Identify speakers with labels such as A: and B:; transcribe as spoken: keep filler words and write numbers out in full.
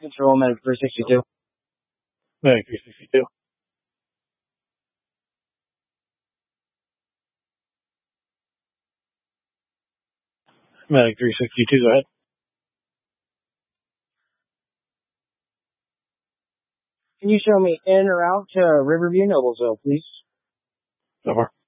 A: Control Medic three sixty-two.
B: Medic three sixty-two. Medic three sixty-two, go ahead.
A: Can you show me in or out to Riverview Noblesville, please?
B: Over.